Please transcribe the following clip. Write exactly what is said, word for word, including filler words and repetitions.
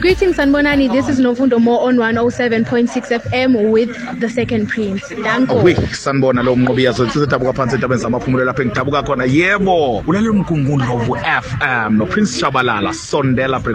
Greetings, Sanbonani. This is Novundo Mo on one oh seven point six F M with the second Prince. Danko. Week sanibona lo mnqobiya sithabuka phansi entabeni zamaphumulo lapha engithabuka khona. Yebo, ulalela umkhumbulo F M no Prince Shabalala sondela